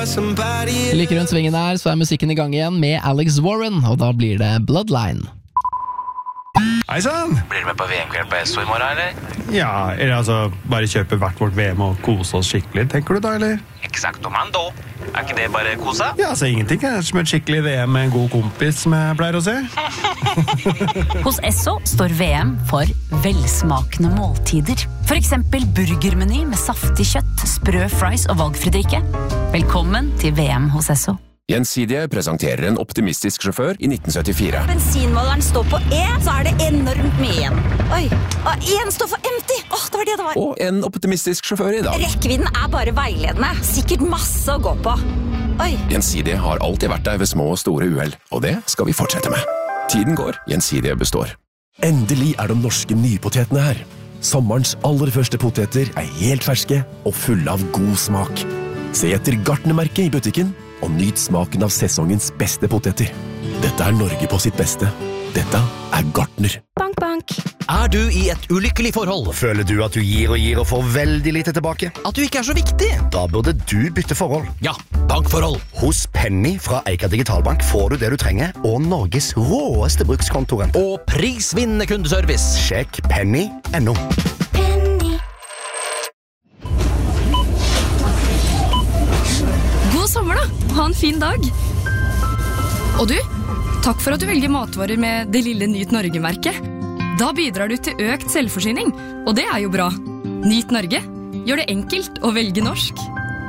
Like rundt svingen her så musikken I gang igjen med Alex Warren, og da blir det Bloodline. Hei sann! Blir du med på VM-kveld på SO I morgen, eller? Ja, eller altså, bare kjøpe hvert vårt VM og kose oss skikkelig, tenker du da, eller? Exactomando. Ikke det bare kosa? Ja, altså ingenting som et skikkelig VM med en god kompis, som jeg pleier å se. Hos Esso står VM for velsmakende måltider. For eksempel burgermeny med saftig kjøtt, sprø fries og valgfridrikke. Velkommen til VM hos Esso. Gjensidige presenterer en optimistisk sjåfør I 1974. Bensinmåleren står på E, så det enormt mye igjen. Oi, en står for empty. Det var det det var. Og en optimistisk sjåfør I dag. Rekkevidden bare veiledende. Sikkert masse å gå på. Oi. Gjensidige har alltid vært der ved små og store uheld, og det skal vi fortsette med. Tiden går, Gjensidige består. Endelig de norske nypotetene her. Sommerens aller første poteter helt ferske og fulle av god smak. Se etter Gartnermerket I butikken, og nyt smaken av sesongens beste poteter. Dette Norge på sitt beste. Dette Gartner. Bank, bank. Du I et ulykkelig forhold? Føler du at du gir og får veldig lite tilbake? At du ikke så viktig? Da burde du bytte forhold. Ja, bankforhold. Hos Penny fra Eika Digitalbank får du det du trenger, og Norges råeste brukskontoren. Og prisvinnende kundeservice. Sjekk penny.no. God sommer da, ha en fin dag. Og du, takk for at du velger matvarer med det lille Nyt Norge-merket. Da bidrar du til økt selvforsyning, og det jo bra. Nyt Norge, gjør det enkelt å velge norsk.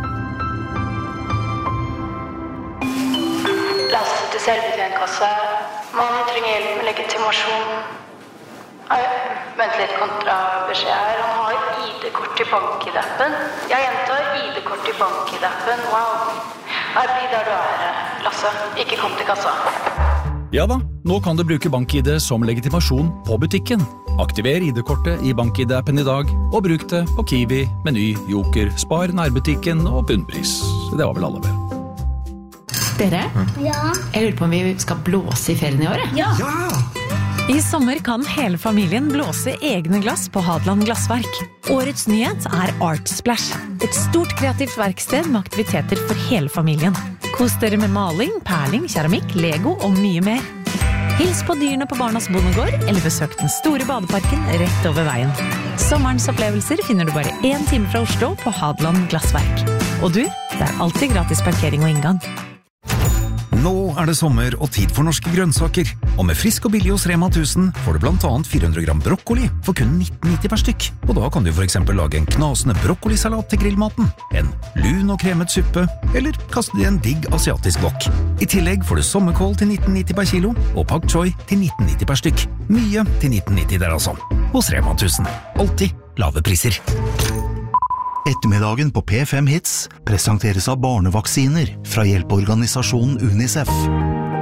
Lastet til selvbetjenkasse. Man trenger hjelp med legitimasjon. Vent litt kontrabeskjed her. Han har ID-kort I bank-ID-appen. Jeg gjentar ID-kort I bank-ID-appen. Wow. Her blir der du Lasse. Ikke kom til kassa. Ja da, nå kan du bruke BankID som legitimasjon på butikken. Aktiver ID-kortet I BankID-appen I dag, og bruk det på Kiwi, Meny, Joker, Spar, nærbutikken og bunnpris. Det var vel alle vel. Dere? Ja. Jeg lurer på om vi skal blåse I ferien I år? Ja. I sommer kan hele familien blåse egne glass på Hadeland Glassverk. Årets nyhet Art Splash. Et stort kreativt verksted med aktiviteter for hele familien. Kos dere med maling, perling, keramikk, Lego og mye mer. Hils på dyrene på Barnas Bondegård, eller besøk den store badeparken rett over veien. Sommerens opplevelser finner du bare 1 time fra Oslo på Hadeland Glassverk. Og du, det alltid gratis parkering og inngang. Nå det sommer og tid for norske grønnsaker. Og med frisk og billig hos Rema 1000 får du blant annet 400 gram brokkoli for kun 19,90 per stykk. Og da kan du for eksempel lage en knasende brokkolisalat til grillmaten, en lun og kremet suppe, eller kaste det I en digg asiatisk wok. I tillegg får du sommerkål til 19,90 per kilo, og pak choi til 19,90 per stykk. Mye til 19,90 der altså. Hos Rema 1000. Alltid lave priser. Ettermiddagen på P5 Hits presenteres av barnevaksiner fra hjelpeorganisasjonen UNICEF.